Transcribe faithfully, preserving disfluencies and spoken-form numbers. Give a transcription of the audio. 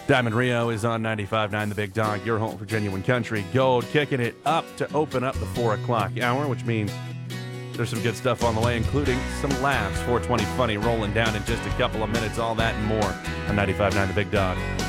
Diamond Rio is on ninety-five point nine The Big Dog, your home for genuine country gold, kicking it up to open up the four o'clock hour, which means there's some good stuff on the way, including some laughs. four twenty Funny rolling down in just a couple of minutes. All that and more on ninety-five point nine The Big Dog.